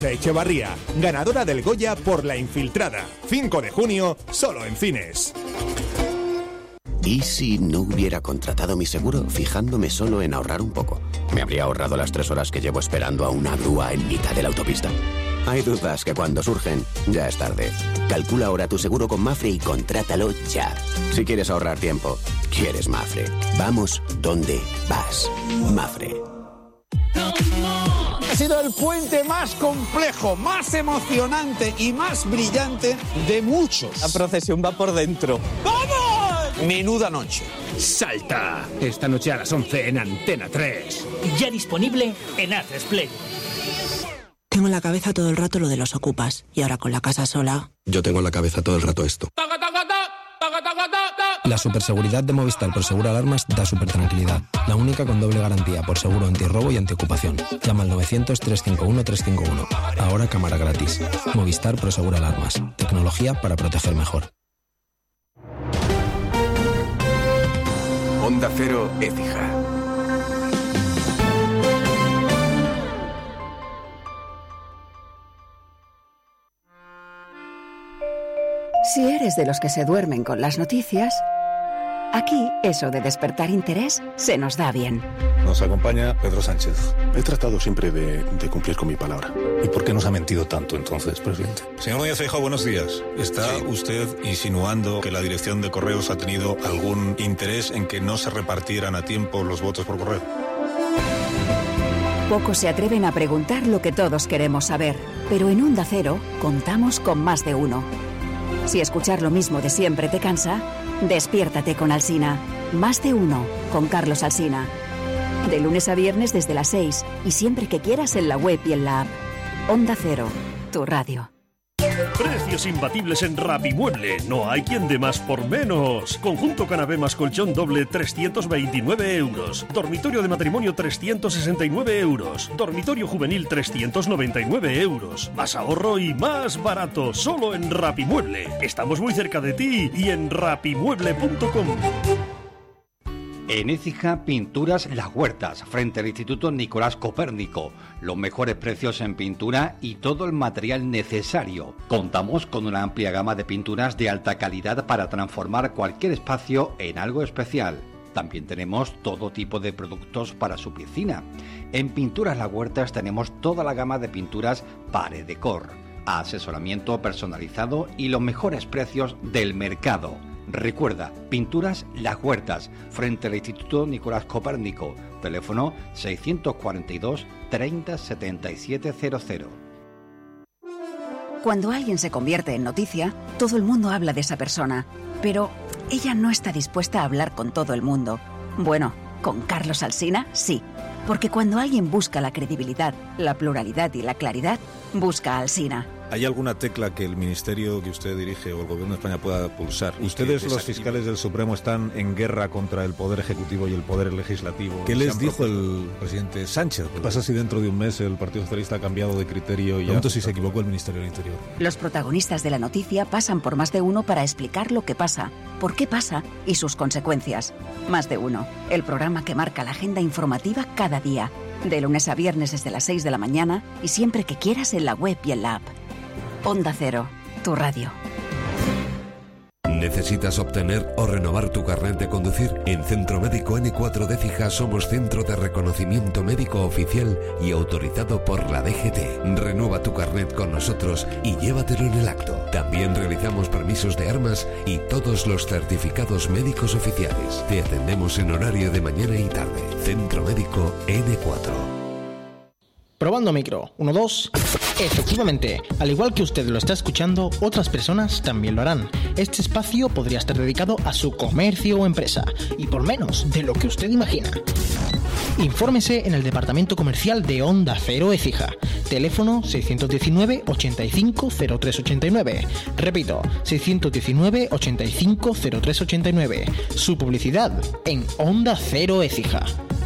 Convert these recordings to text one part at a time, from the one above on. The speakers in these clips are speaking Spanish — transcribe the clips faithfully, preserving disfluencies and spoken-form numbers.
Echevarría, ganadora del Goya por La Infiltrada. cinco de junio, solo en cines. ¿Y si no hubiera contratado mi seguro fijándome solo en ahorrar un poco? ¿Me habría ahorrado las tres horas que llevo esperando a una grúa en mitad de la autopista? Hay dudas que cuando surgen, ya es tarde. Calcula ahora tu seguro con Mafre y contrátalo ya. Si quieres ahorrar tiempo, quieres Mafre. Vamos donde vas. Mafre. Ha sido el puente más complejo, más emocionante y más brillante de muchos. La procesión va por dentro. ¡Vamos! Menuda noche. Salta. Esta noche a las once en Antena tres. Ya disponible en Atresplay. Tengo en la cabeza todo el rato lo de los ocupas. Y ahora con la casa sola... Yo tengo en la cabeza todo el rato esto. La superseguridad de Movistar por Seguro Alarmas da supertranquilidad. La única con doble garantía por seguro antirrobo y antiocupación. Llama al novecientos, trescientos cincuenta y uno, trescientos cincuenta y uno. Ahora cámara gratis. Movistar Pro Seguro Alarmas. Tecnología para proteger mejor. Onda Cero Écija. Si eres de los que se duermen con las noticias, aquí eso de despertar interés se nos da bien. Nos acompaña Pedro Sánchez. He tratado siempre de, de cumplir con mi palabra. ¿Y por qué nos ha mentido tanto entonces, presidente? Señor Núñez Feijóo, buenos días. ¿Está sí. usted insinuando que la dirección de Correos ha tenido algún interés en que no se repartieran a tiempo los votos por correo? Pocos se atreven a preguntar lo que todos queremos saber, pero en Onda Cero contamos con más de uno. Si escuchar lo mismo de siempre te cansa, despiértate con Alsina. Más de uno con Carlos Alsina. De lunes a viernes desde las seis y siempre que quieras en la web y en la app. Onda Cero, tu radio. Precios imbatibles en Rapimueble. No hay quien dé más por menos. Conjunto canapé más colchón doble trescientos veintinueve euros. Dormitorio de matrimonio trescientos sesenta y nueve euros. Dormitorio juvenil trescientos noventa y nueve euros. Más ahorro y más barato. Solo en Rapimueble. Estamos muy cerca de ti y en rapimueble punto com. En Écija, Pinturas Las Huertas, frente al Instituto Nicolás Copérnico. Los mejores precios en pintura y todo el material necesario. Contamos con una amplia gama de pinturas de alta calidad para transformar cualquier espacio en algo especial. También tenemos todo tipo de productos para su piscina. En Pinturas Las Huertas tenemos toda la gama de pinturas Pared Decor, asesoramiento personalizado y los mejores precios del mercado. Recuerda, Pinturas Las Huertas, frente al Instituto Nicolás Copérnico. Teléfono seiscientos cuarenta y dos, treinta, setenta y siete cero cero. Cuando alguien se convierte en noticia, todo el mundo habla de esa persona. Pero ella no está dispuesta a hablar con todo el mundo. Bueno, con Carlos Alsina, sí. Porque cuando alguien busca la credibilidad, la pluralidad y la claridad, busca a Alsina. ¿Hay alguna tecla que el ministerio que usted dirige o el gobierno de España pueda pulsar? Ustedes, los fiscales del Supremo, están en guerra contra el Poder Ejecutivo y el Poder Legislativo. ¿Qué les dijo el presidente Sánchez? ¿Qué pasa si dentro de un mes el Partido Socialista ha cambiado de criterio y ya... si se equivocó el Ministerio del Interior? Los protagonistas de la noticia pasan por Más de Uno para explicar lo que pasa, por qué pasa y sus consecuencias. Más de Uno, el programa que marca la agenda informativa cada día. De lunes a viernes desde las seis de la mañana y siempre que quieras en la web y en la app. Onda Cero, tu radio. ¿Necesitas obtener o renovar tu carnet de conducir? En Centro Médico N cuatro de Écija somos centro de reconocimiento médico oficial y autorizado por la D G T. Renueva tu carnet con nosotros y llévatelo en el acto. También realizamos permisos de armas y todos los certificados médicos oficiales. Te atendemos en horario de mañana y tarde. Centro Médico N cuatro. Probando micro. uno, dos. Efectivamente, al igual que usted lo está escuchando, otras personas también lo harán. Este espacio podría estar dedicado a su comercio o empresa, y por menos de lo que usted imagina. Infórmese en el departamento comercial de Onda Cero Écija. Teléfono seiscientos diecinueve, ochenta y cinco, cero tres ochenta y nueve. Repito, seiscientos diecinueve, ochenta y cinco, cero tres ochenta y nueve. Su publicidad en Onda Cero Écija.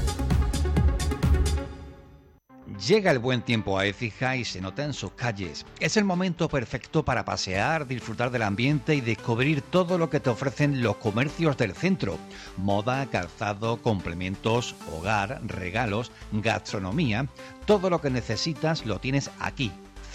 Llega el buen tiempo a Écija y se nota en sus calles. Es el momento perfecto para pasear, disfrutar del ambiente y descubrir todo lo que te ofrecen los comercios del centro. Moda, calzado, complementos, hogar, regalos, gastronomía. Todo lo que necesitas lo tienes aquí,